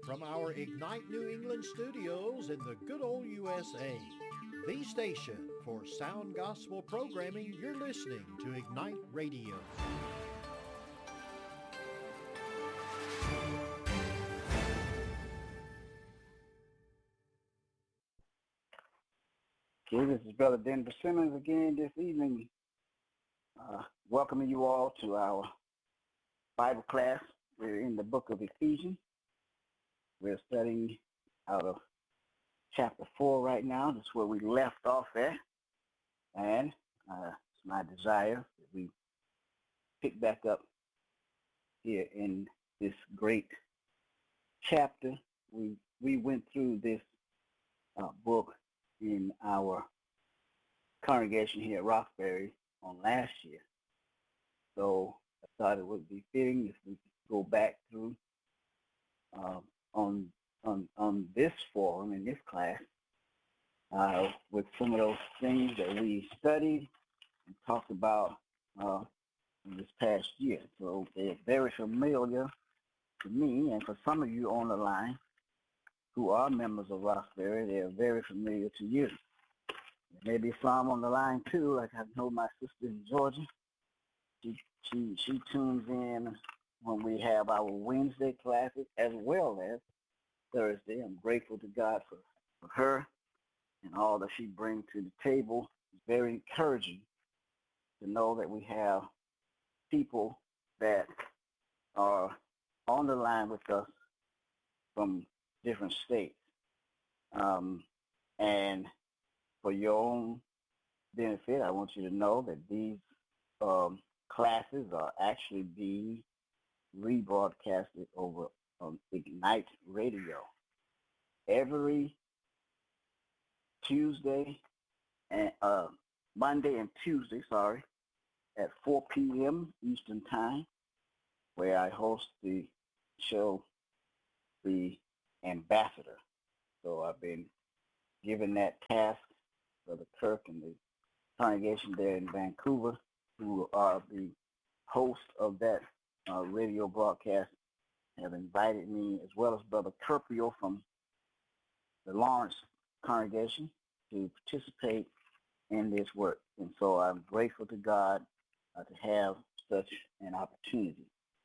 from our Ignite New England studios in the good old USA. The station for sound gospel programming, you're listening to Ignite Radio. Okay, this is Brother Denver Simmons again this evening, welcoming you all to our Bible class. We're in the book of Ephesians. We're studying out of chapter 4 right now. That's where we left off at. And it's my desire that we pick back up here in this great chapter. We went through this book in our congregation here at Roxbury on last year. So I thought it would be fitting if we could go back through on this forum, in this class, with some of those things that we studied and talked about in this past year. So they're very familiar to me, and for some of you on the line who are members of Roxbury, they're very familiar to you. There may be some on the line too, like I know my sister in Georgia. She tunes in when we have our Wednesday classes as well as Thursday. I'm grateful to God for her and all that she brings to the table. It's very encouraging to know that we have people that are on the line with us from different states. And for your own benefit, I want you to know that these classes are actually being rebroadcasted over on Ignite Radio every Tuesday and Monday and Tuesday, at 4 p.m. Eastern Time, where I host the show, The Ambassador. So I've been given that task, Brother Kirk and the congregation there in Vancouver, who are the host of that radio broadcast, have invited me, as well as Brother Kirpio from the Lawrence congregation, to participate in this work. And so I'm grateful to God to have such an opportunity.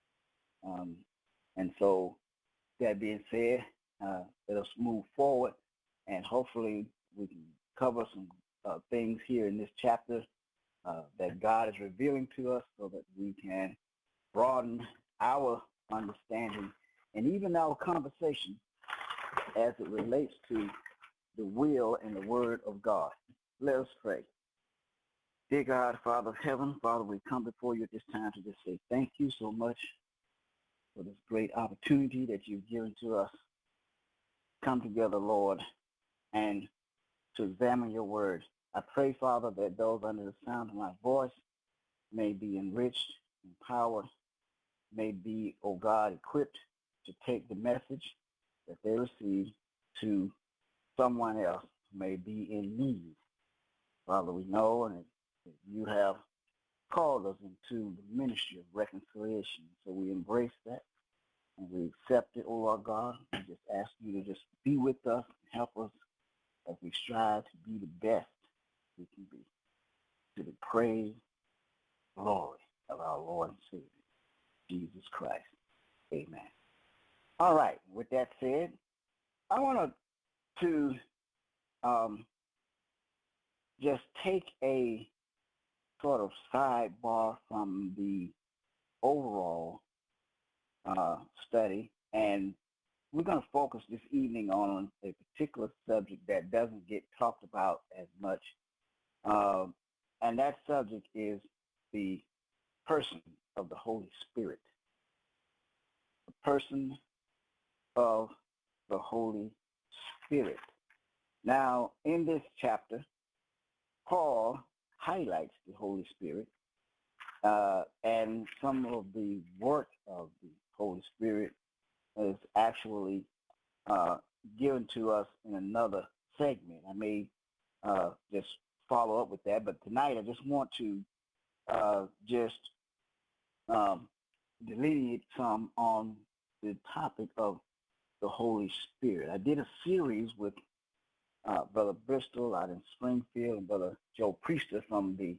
And so, that being said, let us move forward, and hopefully we can cover some things here in this chapter that God is revealing to us, so that we can broaden our understanding and even our conversation as it relates to the will and the word of God. Let us pray. Dear God, Father of heaven, Father, we come before you at this time to just say thank you so much for this great opportunity that you've given to us. Come together, Lord, and to examine your word. I pray, Father, that those under the sound of my voice may be enriched, empowered, may be, oh God, equipped to take the message that they receive to someone else who may be in need. Father, we know and that you have called us into the ministry of reconciliation. So we embrace that and we accept it, oh Lord God. We just ask you to just be with us and help us as we strive to be the best we can be, to the praise, glory of our Lord and Savior, Jesus Christ. Amen. All right, with that said, I want to just take a sort of sidebar from the overall study, and we're going to focus this evening on a particular subject that doesn't get talked about as much, and that subject is the person of the Holy Spirit. The person of the Holy Spirit. Now, in this chapter, Paul highlights the Holy Spirit and some of the work of the Holy Spirit is actually given to us in another segment. I may just follow up with that, but tonight I just want to delineate some on the topic of the Holy Spirit. I did a series with Brother Bristol out in Springfield and Brother Joe Priester from the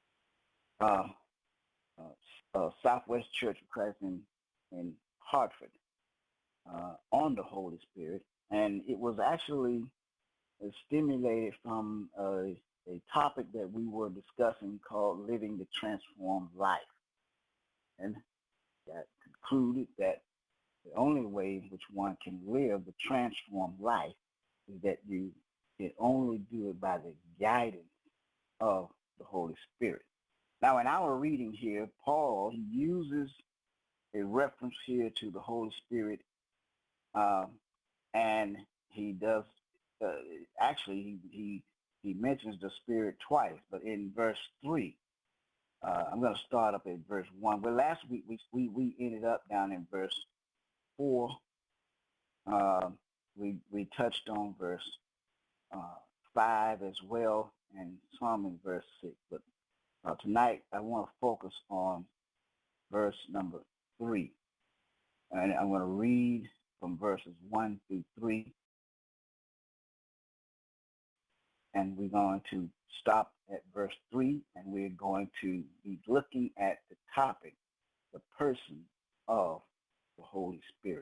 Southwest Church of Christ in Hartford on the Holy Spirit. And it was actually stimulated from a topic that we were discussing called living the transformed life. And that concluded that the only way in which one can live the transformed life is that you can only do it by the guidance of the Holy Spirit. Now, in our reading here, Paul, he uses a reference here to the Holy Spirit, and he does, actually, he mentions the Spirit twice, but in verse 3, I'm going to start up at verse 1. Well, last week we ended up down in verse 4. We touched on verse 5 as well, and some in verse 6. But tonight I want to focus on verse number 3. And I'm going to read from verses 1 through 3. And we're going to stop at verse 3, and we're going to be looking at the topic, the person of the Holy Spirit.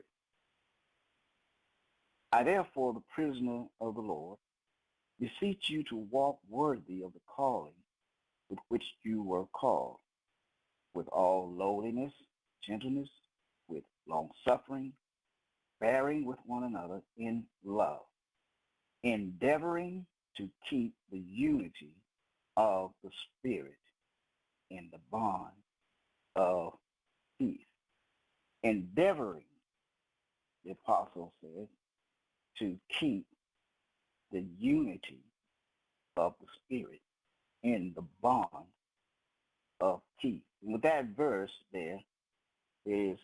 I therefore, the prisoner of the Lord, beseech you to walk worthy of the calling with which you were called, with all lowliness, gentleness, with long-suffering, bearing with one another in love, endeavoring to keep the unity of the Spirit in the bond of peace. Endeavoring, the apostle says, to keep the unity of the Spirit in the bond of peace. And with that verse there is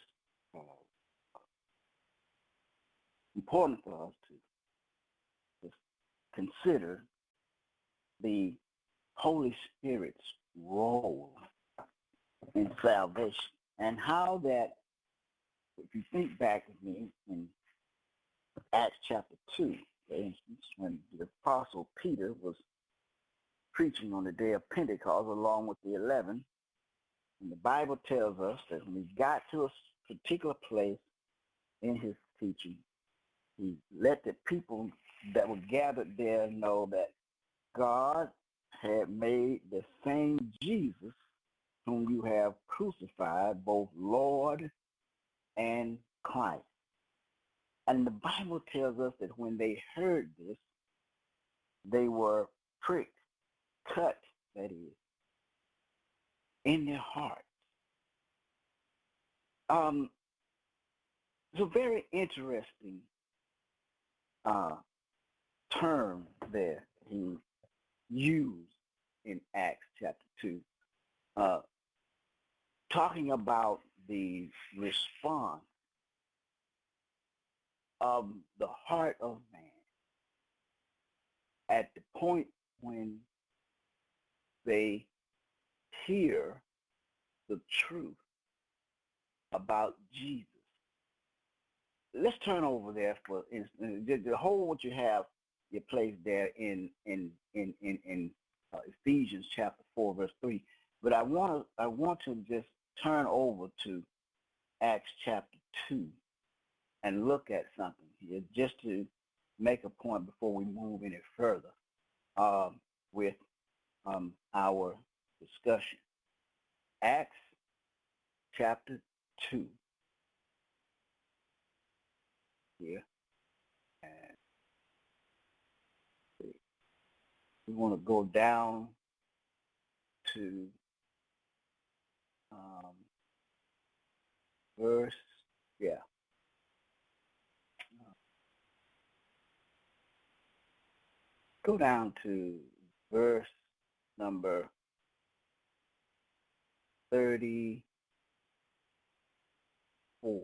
important for us to consider the Holy Spirit's role in salvation, and how that, if you think back with me in Acts chapter 2, for instance, when the apostle Peter was preaching on the day of Pentecost along with the 11, and the Bible tells us that when he got to a particular place in his teaching, he let the people that were gathered there know that God had made the same Jesus whom you have crucified, both Lord and Christ. And the Bible tells us that when they heard this, they were pricked, cut, that is, in their hearts. It's a very interesting term there he used in Acts chapter 2, talking about the response of the heart of man at the point when they hear the truth about Jesus. Let's turn over there for instance. The whole what you have, you place there in Ephesians chapter 4 verse 3. But I want to just turn over to Acts chapter 2 and look at something here, just to make a point before we move any further with our discussion. Acts chapter 2 here, and we want to go down to verse, go down to verse number 34.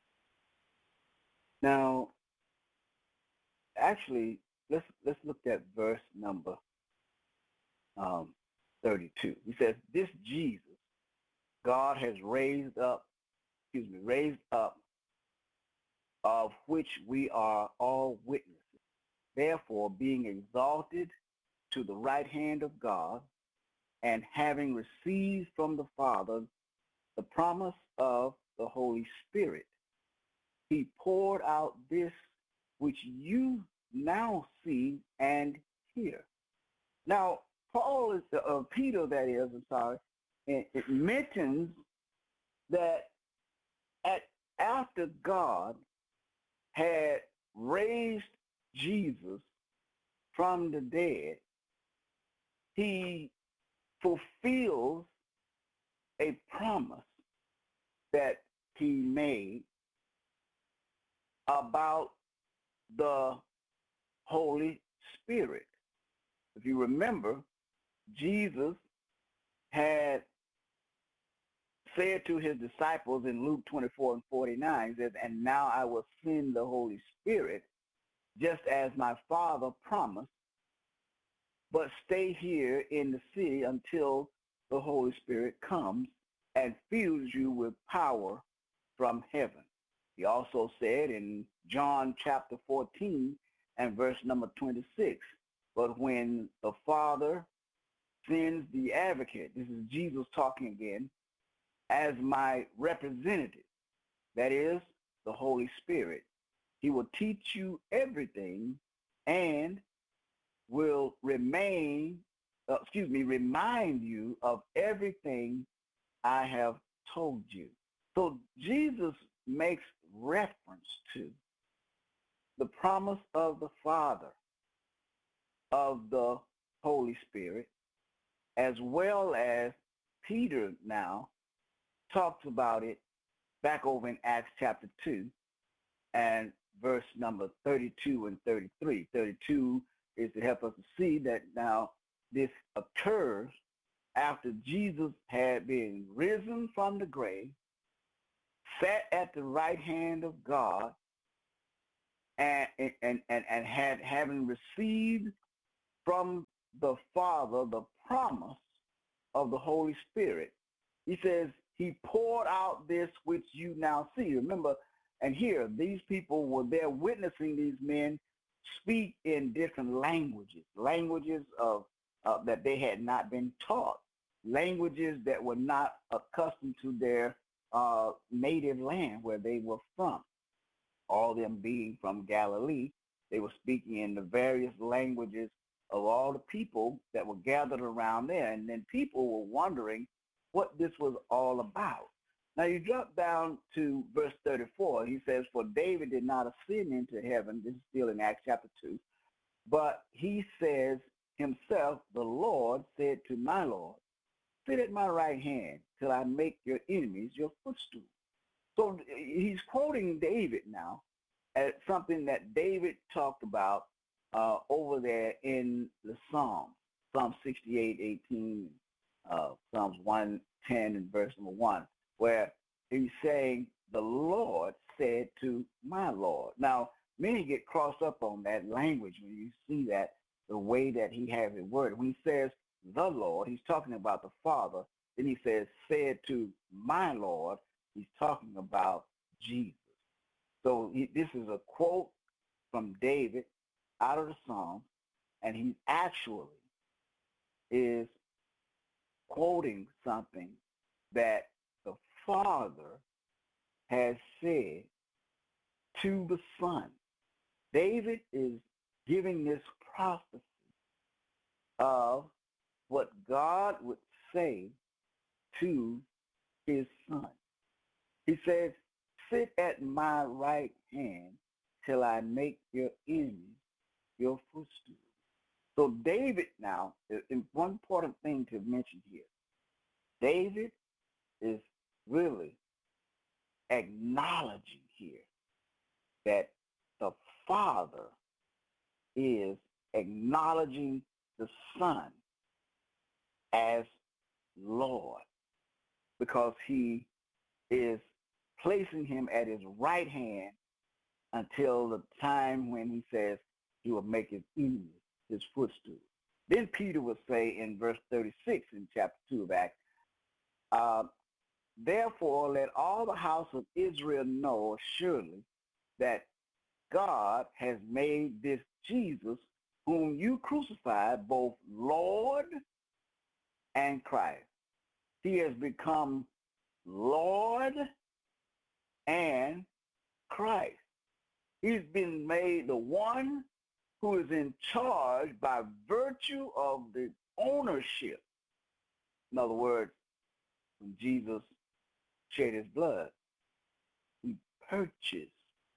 Now, actually, let's look at verse number 32. He says, "This Jesus God has raised up of which we are all witnesses. Therefore, being exalted to the right hand of God, and having received from the Father the promise of the Holy Spirit, he poured out this which you now see and hear. Now, Peter, it mentions that after God had raised Jesus from the dead, he fulfills a promise that he made about the Holy Spirit. If you remember, Jesus had said to his disciples in Luke 24:49, says, and now I will send the Holy Spirit, just as my Father promised, but stay here in the city until the Holy Spirit comes and fills you with power from heaven. He also said in John chapter 14 and verse number 26, but when the Father sends the advocate, this is Jesus talking again, as my representative, that is the Holy Spirit, he will teach you everything and will remind you of everything I have told you. So Jesus makes reference to the promise of the Father, of the Holy Spirit, as well as Peter now talks about it back over in Acts chapter 2 and verse number 32 and 33. 32 is to help us to see that now this occurs after Jesus had been risen from the grave, sat at the right hand of God, and having received from the Father the promise of the Holy Spirit. He says he poured out this which you now see. Remember, and here, these people were there witnessing these men speak in different languages of that they had not been taught, languages that were not accustomed to their native land where they were from. All them being from Galilee, they were speaking in the various languages of all the people that were gathered around there. And then people were wondering what this was all about. Now you drop down to verse 34. He says, for David did not ascend into heaven. This is still in Acts chapter 2. But he says himself, the Lord said to my Lord, sit at my right hand till I make your enemies your footstool. So he's quoting David now as something that David talked about over there in the Psalms, Psalm 68:18, Psalms 110 and verse number 1, where he's saying, the Lord said to my Lord. Now, many get crossed up on that language when you see that, the way that he has it worded. When he says the Lord, he's talking about the Father. Then he says, said to my Lord, he's talking about Jesus. So this is a quote from David out of the Psalms, and he actually is quoting something that the Father has said to the Son. David is giving this prophecy of what God would say to his Son. He says, sit at my right hand till I make your enemies your footstool. So David now, one important thing to mention here, David is really acknowledging here that the Father is acknowledging the Son as Lord, because he is placing him at his right hand until the time when he says he will make his enemies his footstool. Then Peter will say in verse 36 in chapter 2 of Acts, therefore let all the house of Israel know surely that God has made this Jesus, whom you crucified, both Lord and Christ. He has become Lord and Christ. He's been made the one who is in charge by virtue of the ownership. In other words, when Jesus shed his blood, he purchased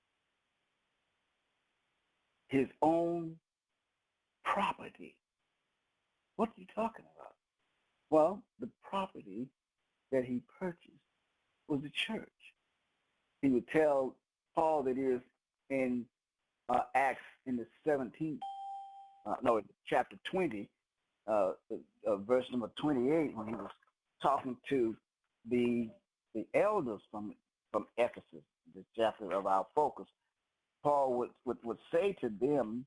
his own property. What are you talking about? Well, the property that he purchased was the church. He would tell Paul that is in Acts in the 17th, chapter 20, verse number 28, when he was talking to the elders from Ephesus, the chapter of our focus. Paul would say to them,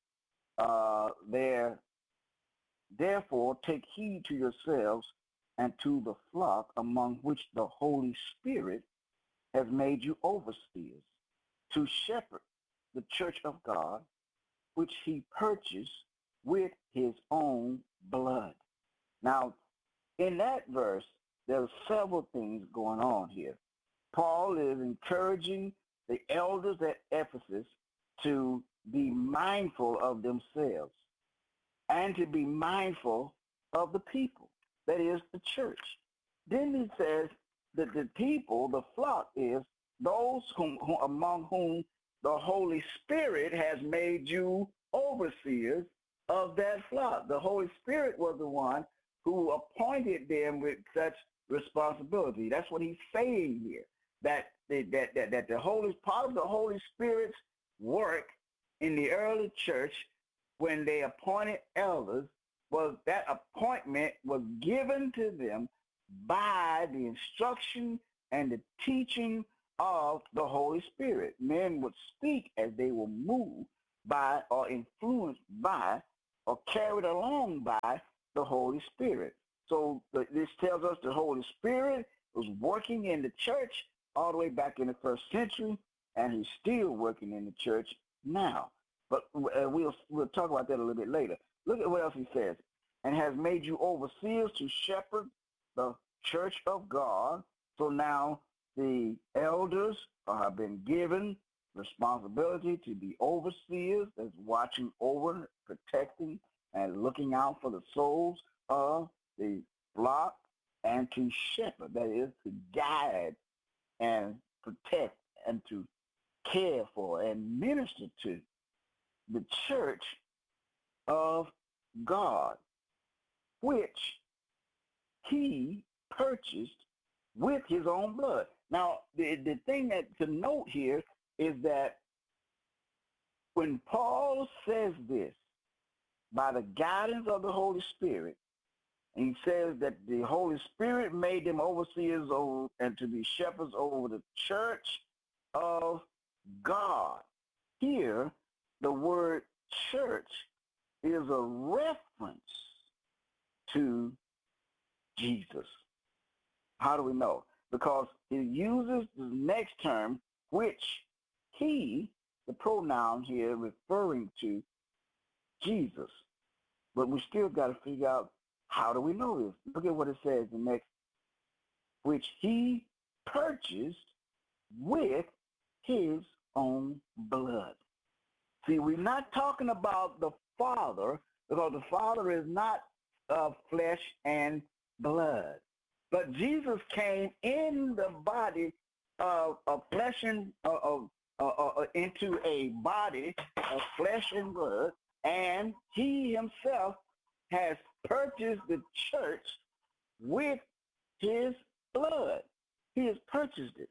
therefore take heed to yourselves and to the flock among which the Holy Spirit has made you overseers, to shepherd the church of God, which he purchased with his own blood. Now, in that verse, there are several things going on here. Paul is encouraging the elders at Ephesus to be mindful of themselves and to be mindful of the people, that is the church. Then he says that the people, the flock, is those among whom the Holy Spirit has made you overseers of that flock. The Holy Spirit was the one who appointed them with such responsibility. That's what he's saying here. That the Holy part of the Holy Spirit's work in the early church when they appointed elders was that appointment was given to them by the instruction and the teaching of the Holy Spirit. Men would speak as they were moved by or influenced by or carried along by the Holy Spirit. So this tells us the Holy Spirit was working in the church all the way back in the first century, and he's still working in the church now. But we'll talk about that a little bit later. Look at what else he says. And has made you overseers to shepherd the church of God. So now the elders have been given responsibility to be overseers, that's watching over, protecting, and looking out for the souls of the flock, and to shepherd, that is, to guide and protect and to care for and minister to the church of God, which he purchased with his own blood. Now, the thing that to note here is that when Paul says this, by the guidance of the Holy Spirit, and he says that the Holy Spirit made them overseers over and to be shepherds over the church of God. Here, the word church is a reference to Jesus. How do we know? Because he uses the next term, which he, the pronoun here referring to Jesus. But we still got to figure out, how do we know this? Look at what it says the next, which he purchased with his own blood. See, we're not talking about the Father, because the Father is not of flesh and blood. But Jesus came in the body of flesh and into a body of flesh and blood, and he himself has purchased the church with his blood. He has purchased it.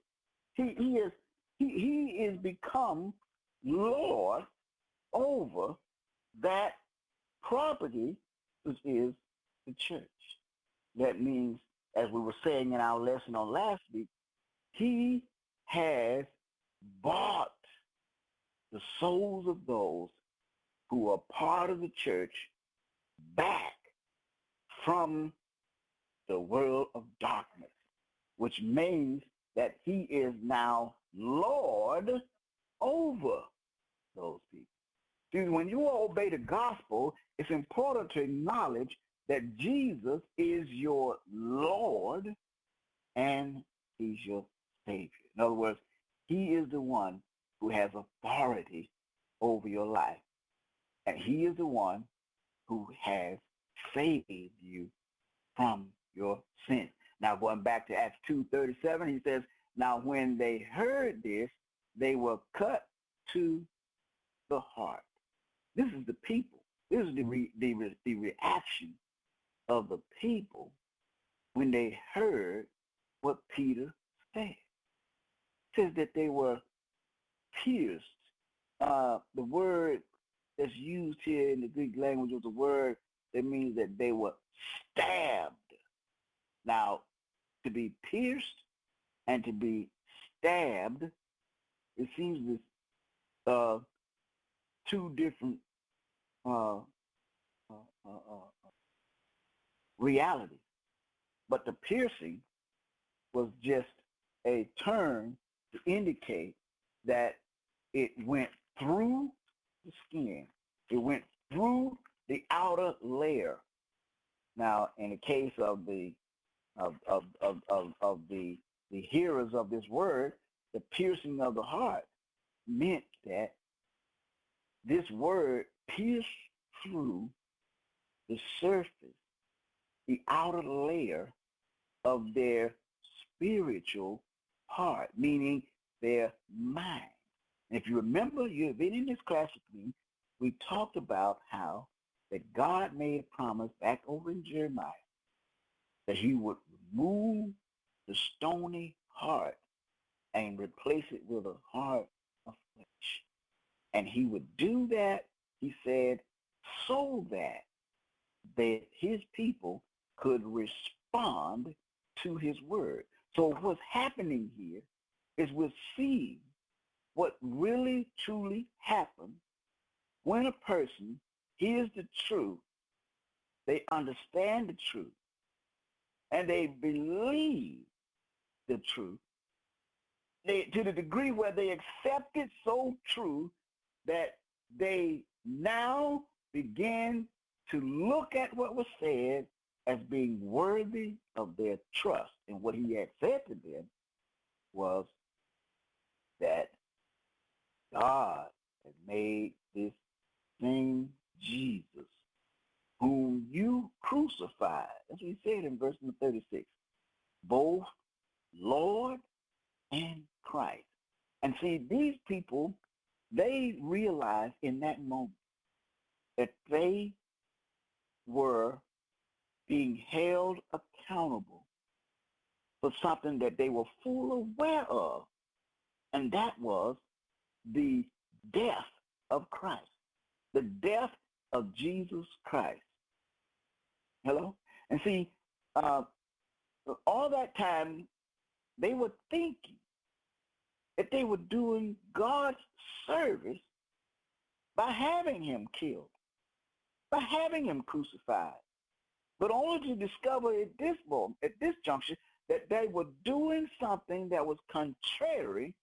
He is become Lord over that property, which is the church. That means, as we were saying in our lesson on last week, he has bought the souls of those who are part of the church back from the world of darkness, which means that he is now Lord over those people. See, when you obey the gospel, it's important to acknowledge that Jesus is your Lord and he's your Savior. In other words, he is the one who has authority over your life. And he is the one who has saved you from your sins. Now, going back to Acts 2:37, he says, now when they heard this, they were cut to the heart. This is the people. This is the reaction of the people when they heard what Peter said. It says that they were pierced. The word that's used here in the Greek language was a word that means that they were stabbed. Now, to be pierced and to be stabbed, it seems this two different realities. But the piercing was just a term to indicate that it went through the skin. It went through the outer layer. Now, in the case of the hearers of this word, the piercing of the heart meant that this word pierced through the surface, the outer layer of their spiritual heart, meaning their mind. And if you remember, you have been in this class with me, we talked about how that God made a promise back over in Jeremiah that he would remove the stony heart and replace it with a heart of flesh. And he would do that, he said, so that his people could respond to his word. So what's happening here is we're seeing what really truly happens when a person hears the truth, they understand the truth, and they believe the truth, to the degree where they accept it so true that they now begin to look at what was said as being worthy of their trust. And what he had said to them was that God had made this same Jesus whom you crucified. That's what he said in verse number 36. Both Lord and Christ. And see, these people, they realized in that moment that they were being held accountable for something that they were full aware of, and that was the death of Christ, the death of Jesus Christ. Hello? And see, all that time, they were thinking that they were doing God's service by having him killed, by having him crucified, but only to discover at this moment, at this juncture, that they were doing something that was contrary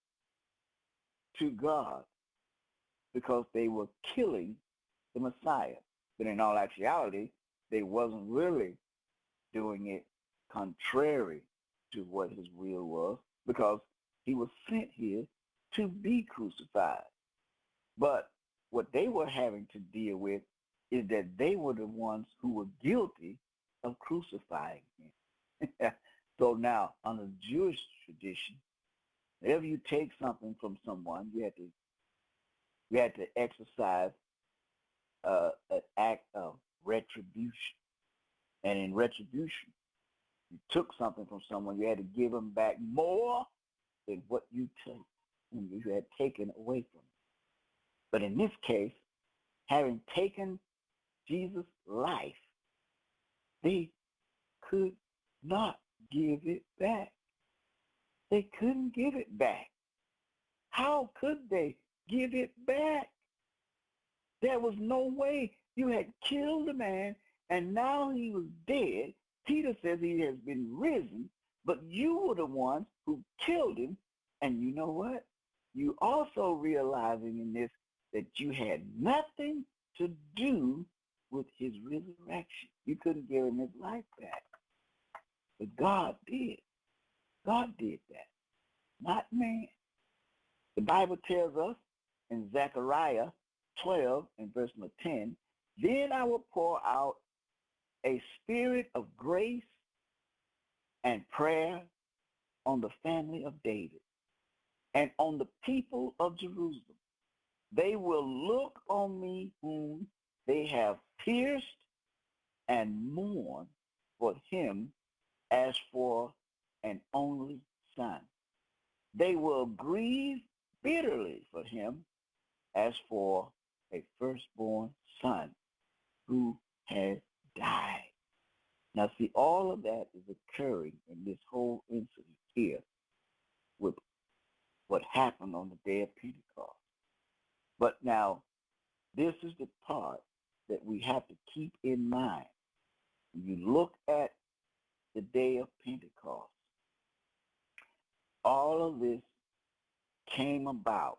to God because they were killing the Messiah. But in all actuality, they wasn't really doing it contrary to what his will was, because he was sent here to be crucified. But what they were having to deal with is that they were the ones who were guilty of crucifying him. So now, under Jewish tradition, whenever you take something from someone, you had to exercise an act of retribution. And in retribution, you took something from someone, you had to give them back more than what you took, and you had taken away from them. But in this case, having taken Jesus' life, they could not give it back. They couldn't give it back. How could they give it back? There was no way. You had killed a man, and now he was dead. Peter says he has been risen, but you were the ones who killed him. And you know what? you also realizing in this that you had nothing to do with his resurrection. You couldn't give him his life back. But God did. God did that, not man. The Bible tells us in Zechariah 12 and verse number 10, then I will pour out a spirit of grace and prayer on the family of David and on the people of Jerusalem. They will look on me whom they have pierced and mourn for him as for an only son. They will grieve bitterly for him as for a firstborn son who has died. Now see, all of that is occurring in this whole incident here with what happened on the day of Pentecost. But now, this is the part that we have to keep in mind. When you look at the day of Pentecost, all of this came about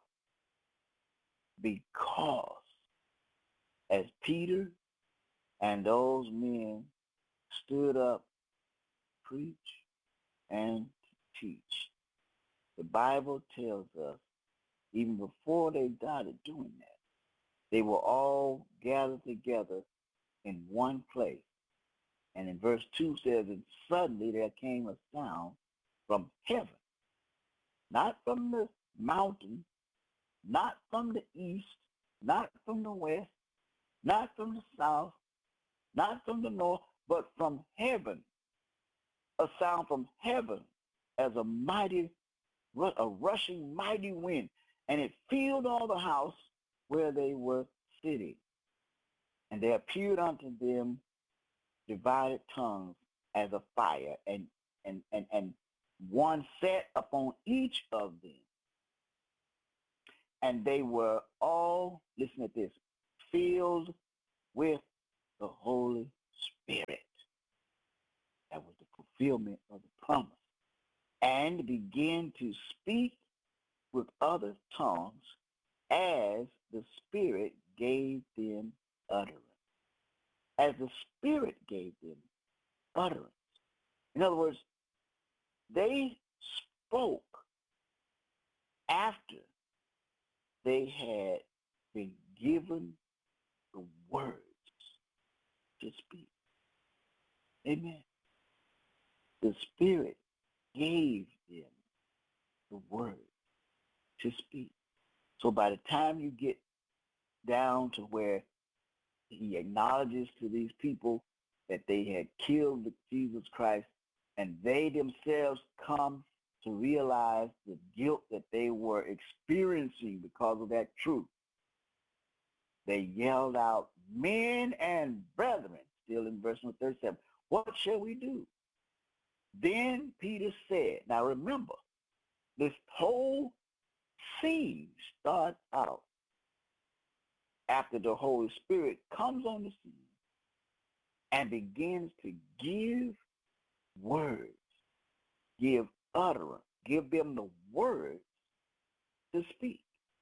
because as Peter and those men stood up, preach, and teach, the Bible tells us even before they started doing that, they were all gathered together in one place. And in verse 2 says, and suddenly there came a sound from heaven, not from the mountain, not from the east, not from the west, not from the south, not from the north, but from heaven. A sound from heaven as a rushing mighty wind. And it filled all the house where they were sitting. And there appeared unto them divided tongues as a fire, and one sat upon each of them. And they were all, listen to this, filled with the Holy Spirit. That was the fulfillment of the promise. And began to speak with other tongues as the Spirit gave them utterance. As the Spirit gave them utterance. In other words, they spoke after they had been given the words to speak. Amen. The Spirit gave them the words to speak. So by the time you get down to where he acknowledges to these people that they had killed Jesus Christ, and they themselves come to realize the guilt that they were experiencing because of that truth, they yelled out, men and brethren, still in verse 37, what shall we do? Then Peter said, now remember, this whole scene starts out after the Holy Spirit comes on the scene and begins to give words, give utterance, give them the words to speak.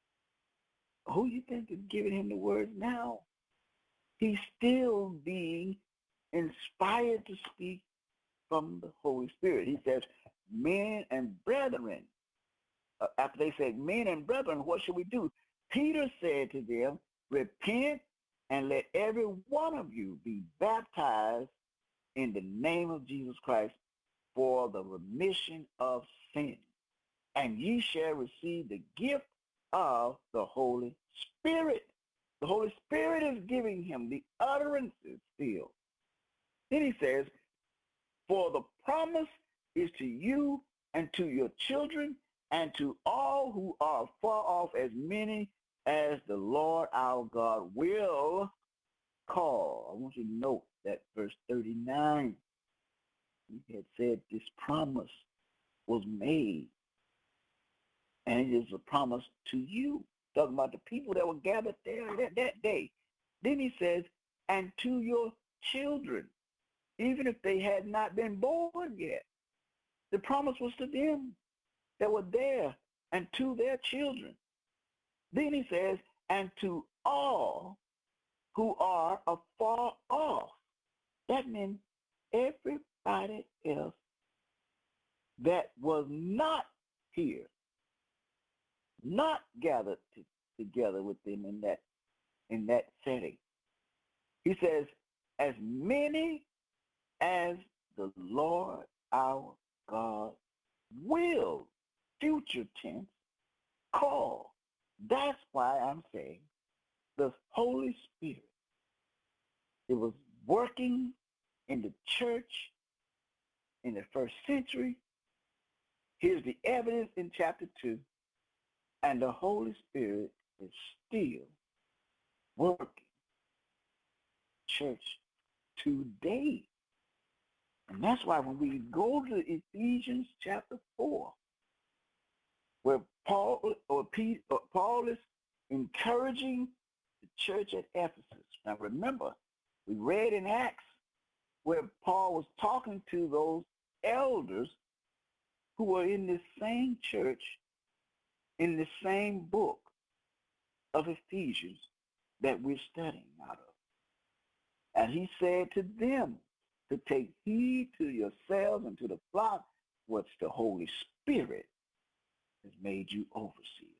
Who you think is giving him the words now? He's still being inspired to speak from the Holy Spirit. He says, men and brethren. After they said, men and brethren, what should we do? Peter said to them, repent and let every one of you be baptized in the name of Jesus Christ for the remission of sin. And ye shall receive the gift of the Holy Spirit. The Holy Spirit is giving him the utterances still. Then he says, for the promise is to you and to your children and to all who are far off, as many as the Lord our God will call. I want you to note that verse 39, he had said this promise was made. And it is a promise to you. Talking about the people that were gathered there that day. Then he says, and to your children, even if they had not been born yet. The promise was to them that were there and to their children. Then he says, and to all who are afar off. That means everybody else that was not here, not gathered together with them in that setting. He says, as many as the Lord our God will, future tense, call. That's why I'm saying the Holy Spirit, it was working in the church in the first century. Here's the evidence in chapter 2. And the Holy Spirit is still working church today. And that's why when we go to Ephesians chapter 4, where Paul is encouraging the church at Ephesus. Now remember, we read in Acts where Paul was talking to those elders who were in this same church, in the same book of Ephesians that we're studying out of. And he said to them to take heed to yourselves and to the flock, which the Holy Spirit has made you overseers.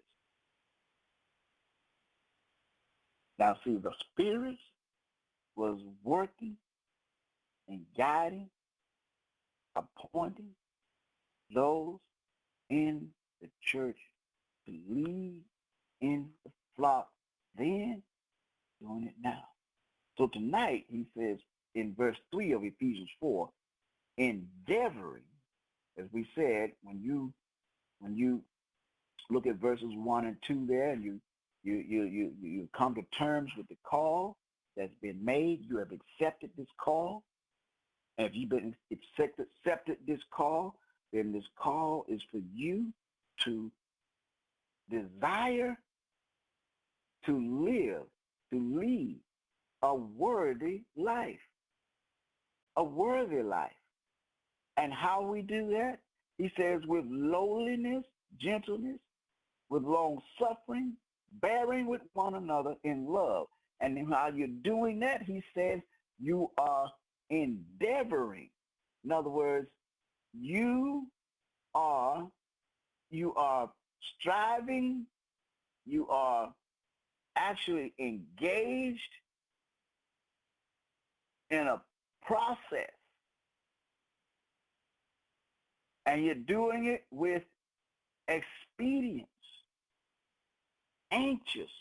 Now see, the Spirit was working and guiding, appointing those in the church to lead in the flock, then doing it now. So tonight, he says in verse 3 of Ephesians 4, endeavoring, as we said, when you look at verses 1 and 2 there, and you come to terms with the call that's been made, you have accepted this call. And if you've been accepted this call, then this call is for you to desire to live, to lead a worthy life. A worthy life. And how we do that? He says with lowliness, gentleness, with long suffering, bearing with one another in love. And then how you're doing that, he says you are endeavoring. In other words, you are striving, you are actually engaged in a process, and you're doing it with expedience, anxious,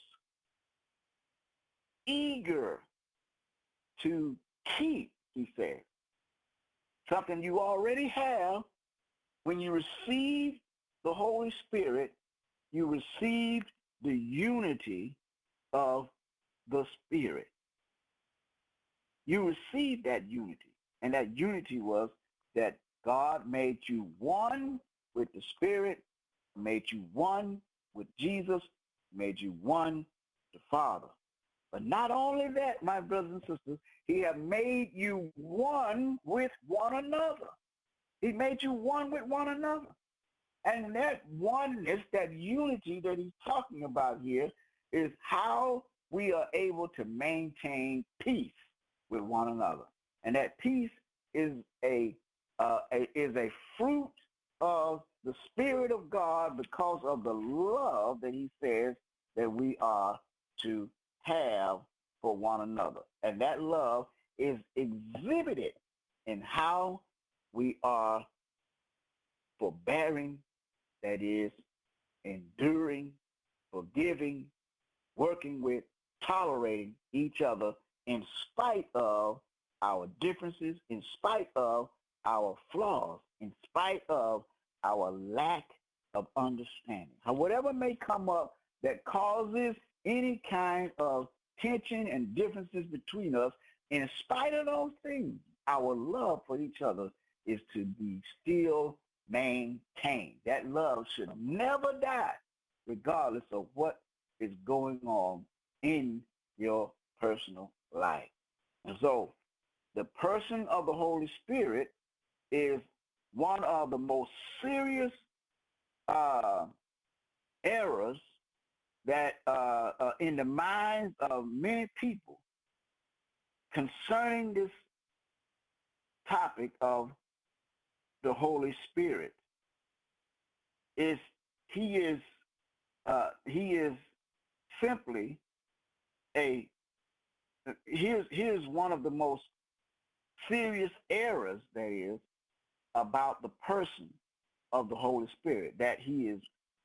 eager to keep, he said, something you already have. When you received the Holy Spirit, you received the unity of the Spirit. You received that unity, and that unity was that God made you one with the Spirit, made you one with Jesus, made you one with the Father. But not only that, my brothers and sisters, he has made you one with one another. He made you one with one another. And that oneness, that unity that he's talking about here, is how we are able to maintain peace with one another. And that peace is a fruit of the Spirit of God because of the love that he says that we are to have for one another. And that love is exhibited in how we are forbearing, that is, enduring, forgiving, working with, tolerating each other in spite of our differences, in spite of our flaws, in spite of our lack of understanding. Whatever may come up that causes any kind of tension and differences between us, in spite of those things, our love for each other is to be still maintained. That love should never die, regardless of what is going on in your personal life. And so the person of the Holy Spirit is one of the most serious errors that in the minds of many people concerning this topic of the Holy Spirit. He is simply here's one of the most serious errors that is about the person of the Holy Spirit, that he is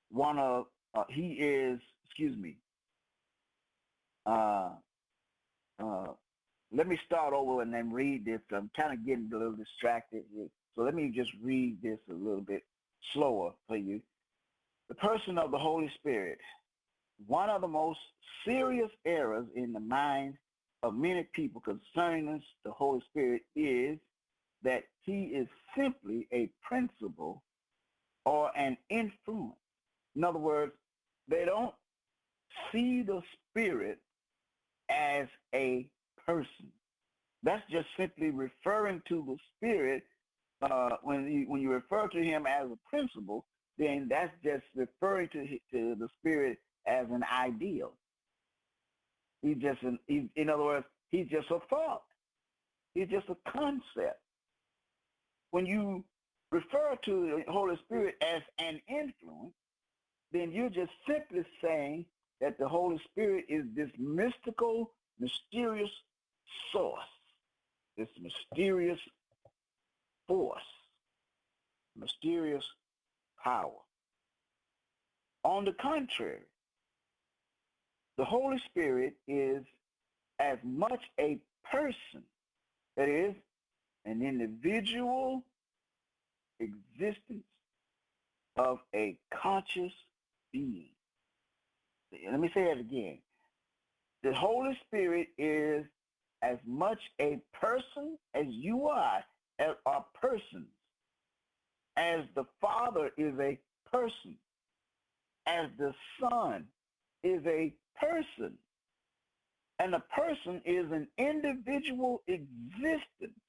let me start over and then read this. I'm kind of getting a little distracted here. So let me just read this a little bit slower for you. The person of the Holy Spirit, one of the most serious errors in the minds of many people concerning the Holy Spirit is that he is simply a principle or an influence. In other words, they don't see the Spirit as a person. That's just simply referring to the Spirit. When you refer to him as a principle, then that's just referring to the Spirit as an ideal. In other words, he's just a thought. He's just a concept. When you refer to the Holy Spirit as an influence, then you're just simply saying that the Holy Spirit is this mystical, mysterious source, this mysterious force, mysterious power. On the contrary, the Holy Spirit is as much a person, that is, an individual existence of a conscious being. Let me say it again. The Holy Spirit is as much a person as you are persons, as the Father is a person, as the Son is a person. And a person is an individual existence